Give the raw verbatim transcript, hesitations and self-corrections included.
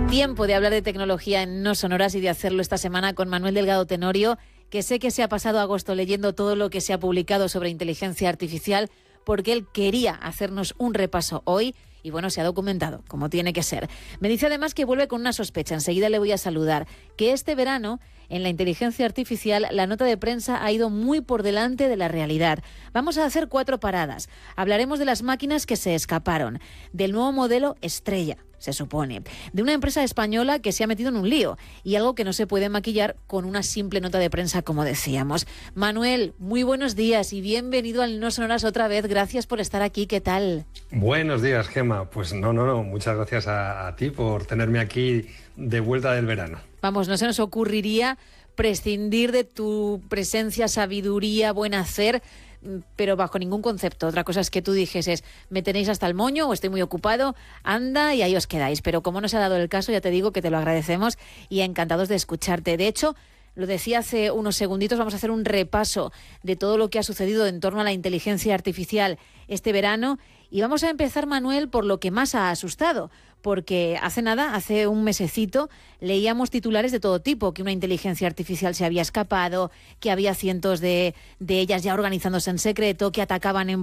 Tiempo de hablar de tecnología en No Sonoras y de hacerlo esta semana con Manuel Delgado Tenorio, que sé que se ha pasado agosto leyendo todo lo que se ha publicado sobre inteligencia artificial, porque él quería hacernos un repaso hoy y bueno, se ha documentado, como tiene que ser. Me dice además que vuelve con una sospecha, enseguida le voy a saludar, que este verano en la inteligencia artificial la nota de prensa ha ido muy por delante de la realidad. Vamos a hacer cuatro paradas. Hablaremos de las máquinas que se escaparon, del nuevo modelo Estrella, se supone, de una empresa española que se ha metido en un lío y algo que no se puede maquillar con una simple nota de prensa, como decíamos. Manuel, muy buenos días y bienvenido al No Sonoras otra vez. Gracias por estar aquí. ¿Qué tal? Buenos días, Gemma. Pues no, no, no. Muchas gracias a, a ti por tenerme aquí de vuelta del verano. Vamos, no se nos ocurriría prescindir de tu presencia, sabiduría, buen hacer, pero bajo ningún concepto. Otra cosa es que tú dijeses, me tenéis hasta el moño o estoy muy ocupado, anda y ahí os quedáis. Pero como no se ha dado el caso, ya te digo que te lo agradecemos y encantados de escucharte. De hecho, lo decía hace unos segunditos, vamos a hacer un repaso de todo lo que ha sucedido en torno a la inteligencia artificial este verano y vamos a empezar, Manuel, por lo que más ha asustado, porque hace nada, hace un mesecito, leíamos titulares de todo tipo, que una inteligencia artificial se había escapado, que había cientos de, de ellas ya organizándose en secreto, que atacaban en